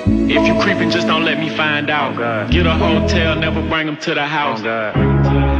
If you creeping, just don't let me find out. Oh God. Get a hotel, never bring them to the house. Oh God.